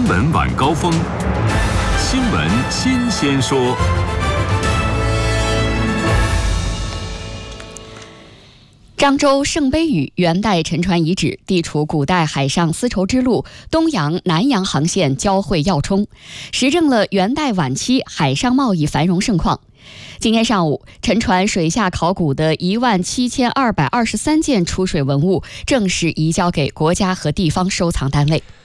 闻晚高峰，新闻新鲜说。 漳州圣杯屿元代沉船遗址地处古代海上丝绸之路东洋、南洋航线交汇要冲，实证了元代晚期海上贸易繁荣盛况。今天上午，沉船水下考古的17223件出水文物正式移交给国家和地方收藏单位。